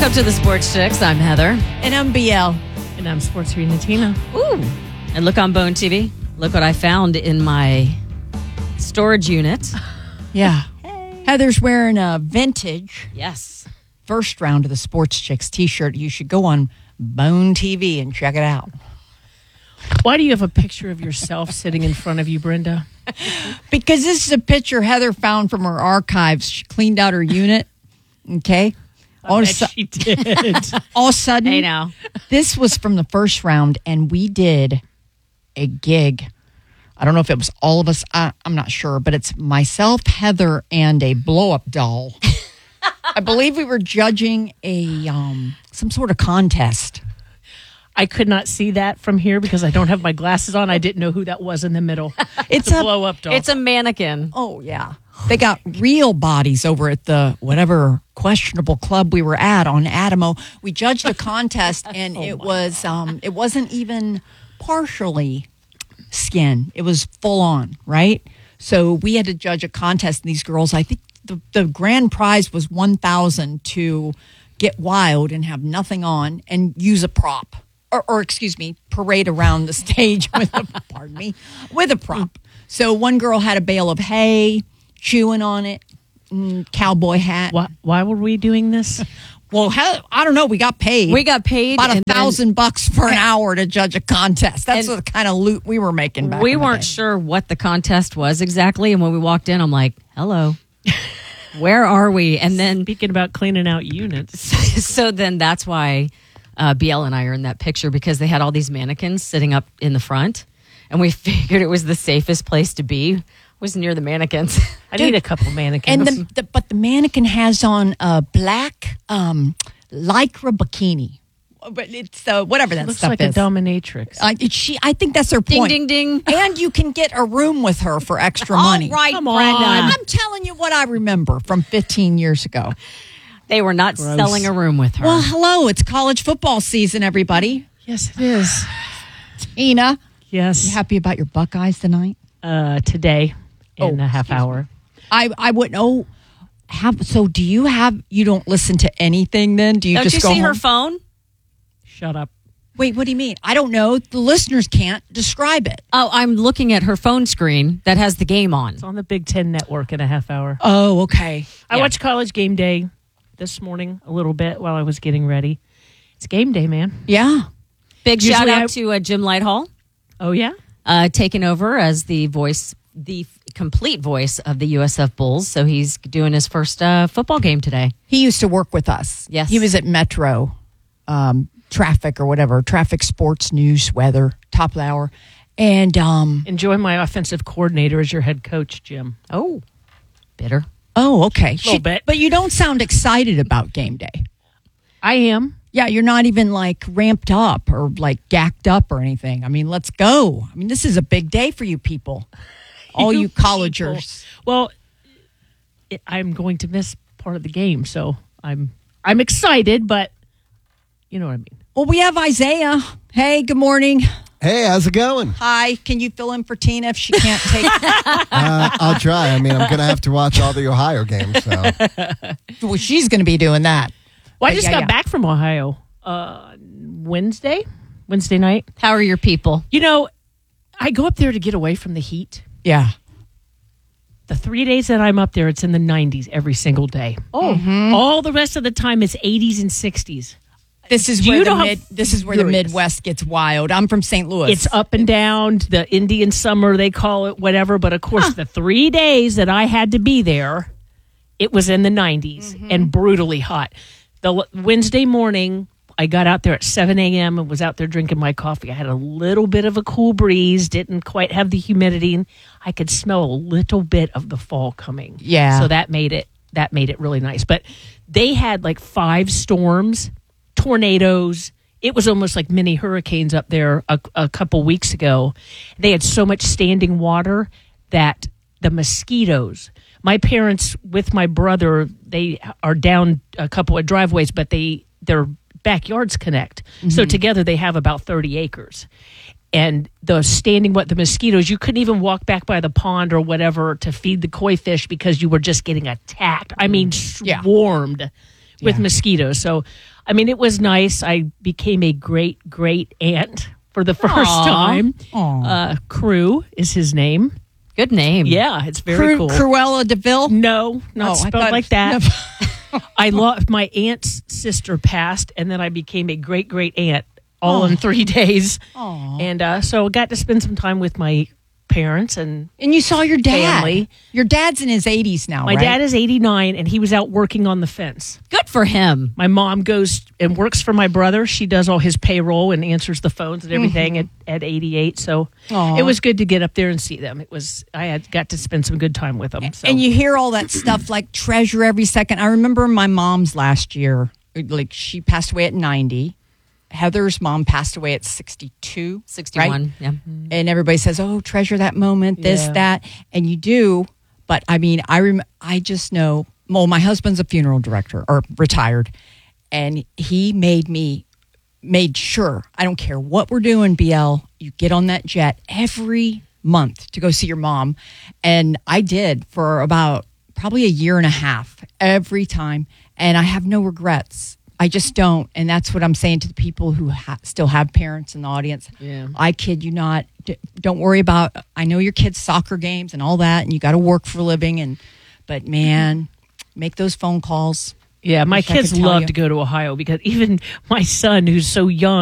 Welcome to the Sports Chicks. I'm Heather. And I'm BL. And I'm Sports Arena Tina. Ooh. And look on Bone TV. Look what I found in my storage unit. Yeah. Hey. Heather's wearing a vintage Yes. first round of the Sports Chicks t-shirt. You should go on Bone TV and check it out. Why do you have a picture of yourself sitting in front of you, Brenda? Because this is a picture Heather found from her archives. She cleaned out her unit. Okay. She did. All of a sudden, Hey now. this was from the first round, and we did a gig. I don't know if it was all of us. I'm not sure, but it's myself, Heather, and a blow-up doll. I believe we were judging a some sort of contest. I could not see that from here because I don't have my glasses on. I didn't know who that was in the middle. It's a a blow-up doll. It's a mannequin. Oh, yeah. They got real bodies over at the whatever questionable club we were at on Adamo. We judged a contest, and it wasn't even partially skin. It was full on, right? So we had to judge a contest, and these girls, I think the grand prize was $1,000 to get wild and have nothing on and use a prop. Or excuse me, parade around the stage with a prop. So one girl had a bale of hay, chewing on it, cowboy hat. Why were we doing this? Well, I don't know. We got paid. We got paid about and then- $1,000 for an hour to judge a contest. That's the kind of loot we were making back We in the weren't day. sure what the contest was exactly. And when we walked in, I'm like, hello. Where are we? And then Speaking about cleaning out units. so then that's why BL and I are in that picture, because they had all these mannequins sitting up in the front, and we figured it was the safest place to be was near the mannequins. I need a couple mannequins. And but the mannequin has on a black lycra bikini. But it's whatever that Looks stuff like is. a dominatrix. I think that's their Ding, point. ding, ding. And you can get a room with her for extra money. All right, Come Brenda. on. I'm telling you what I remember from 15 years ago. They were not Gross. selling a room with her. Well, hello. It's college football season, everybody. Yes, it is. Tina, Yes. you happy about your Buckeyes tonight? Today in a half excuse hour. I wouldn't know. So do you don't listen to anything then? Do you Don't just you go see her home? phone? Shut up. Wait, what do you mean? I don't know. The listeners can't describe it. Oh, I'm looking at her phone screen that has the game on. It's on the Big Ten Network in a half hour. Oh, okay. I Yeah. watched College Game Day this morning a little bit while I was getting ready. It's game day, man. Yeah. Big Usually shout out I- to Jim Lighthall, Oh, yeah? taking over as the complete voice of the USF Bulls. So he's doing his first football game today. He used to work with us. Yes. He was at Metro, traffic or whatever, traffic, sports, news, weather, top of the hour. And, Enjoy my offensive coordinator as your head coach, Jim. Oh, bitter. oh, okay. Little bit. But you don't sound excited about game day. I am. Yeah, you're not even like ramped up or like gacked up or anything. I mean, let's go. I mean, this is a big day for you people. All you collegers. Well, I'm going to miss part of the game, so I'm excited, but you know what I mean. Well, we have Isaiah. Hey, good morning. Hey, how's it going? Hi. Can you fill in for Tina if she can't take I'll try. I mean, I'm going to have to watch all the Ohio games. So Well, she's going to be doing that. Well, I But just got back from Ohio Wednesday night. How are your people? You know, I go up there to get away from the heat. Yeah. The 3 days that I'm up there, it's in the 90s every single day. Oh, all the rest of the time it's 80s and 60s. This is Do where you the know how this is where the furious? Midwest gets wild. I'm from St. Louis. It's up and down, the Indian summer, they call it, whatever. But of course, the 3 days that I had to be there, it was in the 90s and brutally hot. The Wednesday morning, I got out there at 7 a.m. and was out there drinking my coffee. I had a little bit of a cool breeze, didn't quite have the humidity, and I could smell a little bit of the fall coming. Yeah. So that made it really nice. But they had like 5 storms, tornadoes. It was almost like mini hurricanes up there a couple weeks ago. They had so much standing water that the mosquitoes. My parents with my brother, they are down a couple of driveways, but their backyards connect. So together they have about 30 acres. And the mosquitoes, you couldn't even walk back by the pond or whatever to feed the koi fish because you were just getting attacked. I mean, swarmed with mosquitoes. So I mean, it was nice. I became a great aunt for the first Aw. time. Aw. Crew is his name. Good name. Yeah, it's very cool. Cruella DeVille? No, not Oh, I spelled thought- like that. I lost my aunt's sister passed, and then I became a great aunt all in 3 days. Aw. And so I got to spend some time with my parents and And you saw your dad. Family. Your dad's in his 80s now, my right? dad is 89 and he was out working on the fence. Good for him. My mom goes and works for my brother. She does all his payroll and answers the phones and everything at 88. So Aw. it was good to get up there and see them. I had got to spend some good time with them. So. And you hear all that stuff like treasure every second. I remember my mom's last year, like she passed away at 90. Heather's mom passed away at 62. 61. right? Yeah. And everybody says, "Oh, treasure that moment, this, Yeah. that," and you do. But I mean, I just know. Well, my husband's a funeral director or retired, and he made sure. I don't care what we're doing, BL. You get on that jet every month to go see your mom, and I did for about probably a year and a half every time, and I have no regrets. I just don't. And that's what I'm saying to the people who still have parents in the audience. Yeah. I kid you not. Don't worry about, I know your kids' soccer games and all that, and you got to work for a living. But man, make those phone calls. Yeah, my Wish I could kids tell love you. to go to Ohio because even my son, who's so young,